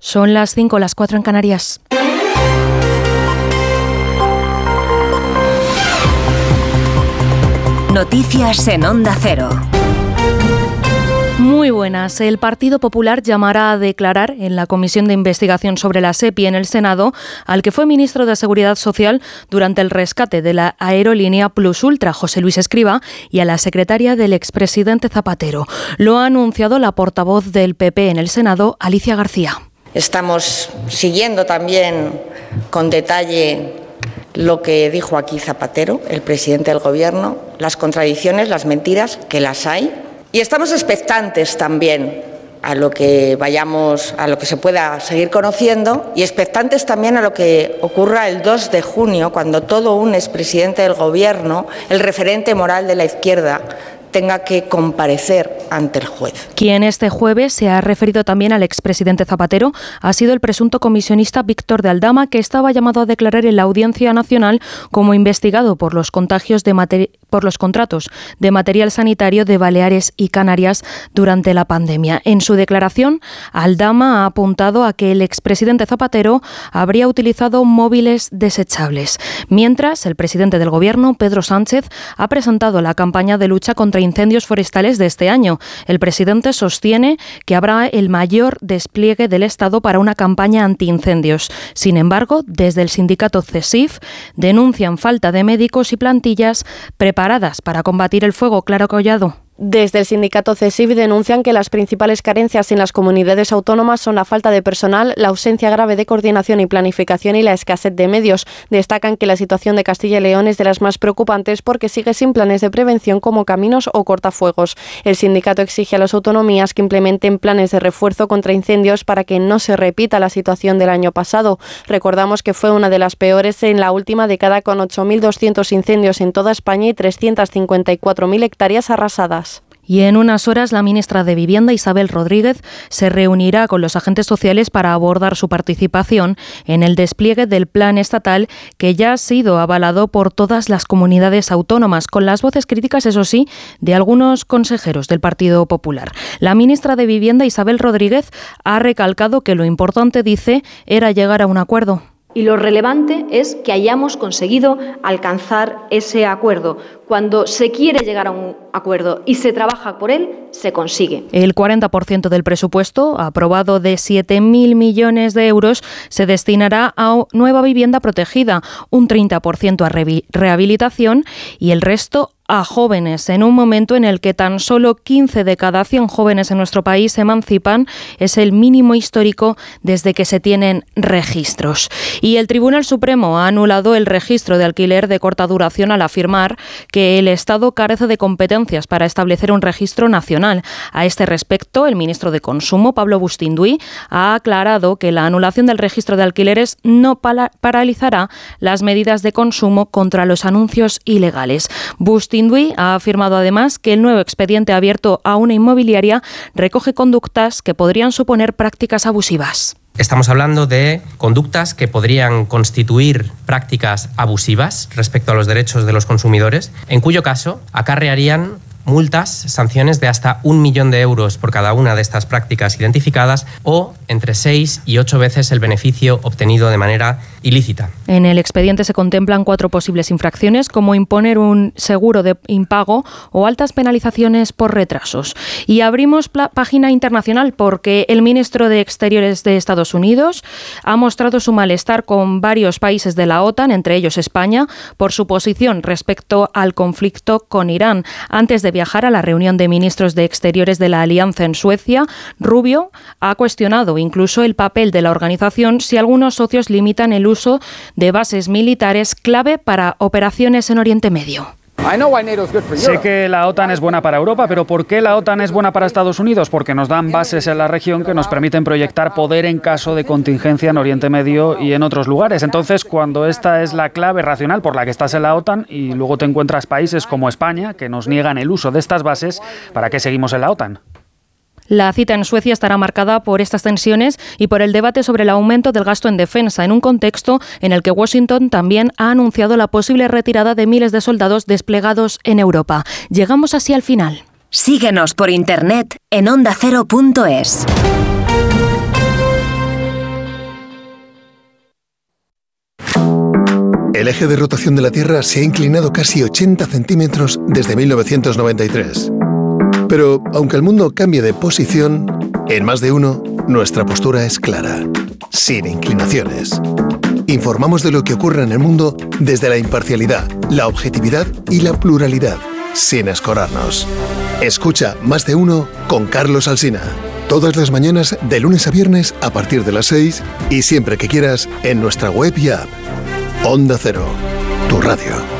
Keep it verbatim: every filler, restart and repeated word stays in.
Son las cinco, las cuatro en Canarias. Noticias en Onda Cero. Muy buenas. El Partido Popular llamará a declarar en la Comisión de Investigación sobre la SEPI en el Senado al que fue ministro de Seguridad Social durante el rescate de la aerolínea Plus Ultra, José Luis Escrivá, y a la secretaria del expresidente Zapatero. Lo ha anunciado la portavoz del P P en el Senado, Alicia García. Estamos siguiendo también con detalle lo que dijo aquí Zapatero, el presidente del Gobierno, las contradicciones, las mentiras, que las hay. Y estamos expectantes también a lo que vayamos, a lo que se pueda seguir conociendo, y expectantes también a lo que ocurra el dos de junio, cuando todo un expresidente del Gobierno, el referente moral de la izquierda, tenga que comparecer ante el juez. Quien este jueves se ha referido también al expresidente Zapatero ha sido el presunto comisionista Víctor de Aldama, que estaba llamado a declarar en la Audiencia Nacional como investigado por los contagios de materi- por los contratos de material sanitario de Baleares y Canarias durante la pandemia. En su declaración, Aldama ha apuntado a que el expresidente Zapatero habría utilizado móviles desechables. Mientras, el presidente del Gobierno, Pedro Sánchez, ha presentado la campaña de lucha contra incendios forestales de este año. El presidente sostiene que habrá el mayor despliegue del Estado para una campaña antiincendios. Sin embargo, desde el sindicato CESIF denuncian falta de médicos y plantillas preparadas para combatir el fuego. Clara Collado. Desde el sindicato CESIF denuncian que las principales carencias en las comunidades autónomas son la falta de personal, la ausencia grave de coordinación y planificación y la escasez de medios. Destacan que la situación de Castilla y León es de las más preocupantes porque sigue sin planes de prevención como caminos o cortafuegos. El sindicato exige a las autonomías que implementen planes de refuerzo contra incendios para que no se repita la situación del año pasado. Recordamos que fue una de las peores en la última década, con ocho mil doscientos incendios en toda España y trescientas cincuenta y cuatro mil hectáreas arrasadas. Y en unas horas la ministra de Vivienda, Isabel Rodríguez, se reunirá con los agentes sociales para abordar su participación en el despliegue del plan estatal que ya ha sido avalado por todas las comunidades autónomas, con las voces críticas, eso sí, de algunos consejeros del Partido Popular. La ministra de Vivienda, Isabel Rodríguez, ha recalcado que lo importante, dice, era llegar a un acuerdo. Y lo relevante es que hayamos conseguido alcanzar ese acuerdo. Cuando se quiere llegar a un acuerdo y se trabaja por él, se consigue. El cuarenta por ciento del presupuesto, aprobado de siete mil millones de euros, se destinará a nueva vivienda protegida, un treinta por ciento a rehabilitación y el resto a jóvenes. En un momento en el que tan solo quince de cada cien jóvenes en nuestro país se emancipan, es el mínimo histórico desde que se tienen registros. Y el Tribunal Supremo ha anulado el registro de alquiler de corta duración al afirmar que el Estado carece de competencias para establecer un registro nacional. A este respecto, el ministro de Consumo, Pablo Bustinduy, ha aclarado que la anulación del registro de alquileres no paralizará las medidas de consumo contra los anuncios ilegales. Bustinduy ha afirmado además que el nuevo expediente abierto a una inmobiliaria recoge conductas que podrían suponer prácticas abusivas. Estamos hablando de conductas que podrían constituir prácticas abusivas respecto a los derechos de los consumidores, en cuyo caso acarrearían multas, sanciones de hasta un millón de euros por cada una de estas prácticas identificadas o entre seis y ocho veces el beneficio obtenido de manera ilícita. En el expediente se contemplan cuatro posibles infracciones, como imponer un seguro de impago o altas penalizaciones por retrasos. Y abrimos pla- página internacional porque el ministro de Exteriores de Estados Unidos ha mostrado su malestar con varios países de la OTAN, entre ellos España, por su posición respecto al conflicto con Irán. Antes de viajar a la reunión de ministros de Exteriores de la Alianza en Suecia, Rubio ha cuestionado incluso el papel de la organización si algunos socios limitan el uso de bases militares clave para operaciones en Oriente Medio. Sé que la OTAN es buena para Europa, pero ¿por qué la OTAN es buena para Estados Unidos? Porque nos dan bases en la región que nos permiten proyectar poder en caso de contingencia en Oriente Medio y en otros lugares. Entonces, cuando esta es la clave racional por la que estás en la OTAN y luego te encuentras países como España que nos niegan el uso de estas bases, ¿para qué seguimos en la OTAN? La cita en Suecia estará marcada por estas tensiones y por el debate sobre el aumento del gasto en defensa, en un contexto en el que Washington también ha anunciado la posible retirada de miles de soldados desplegados en Europa. Llegamos así al final. Síguenos por internet en onda cero punto es. El eje de rotación de la Tierra se ha inclinado casi ochenta centímetros desde mil novecientos noventa y tres. Pero, aunque el mundo cambie de posición, en Más de Uno, nuestra postura es clara, sin inclinaciones. Informamos de lo que ocurre en el mundo desde la imparcialidad, la objetividad y la pluralidad, sin escorarnos. Escucha Más de Uno con Carlos Alsina. Todas las mañanas, de lunes a viernes, a partir de las seis y siempre que quieras, en nuestra web y app. Onda Cero, tu radio.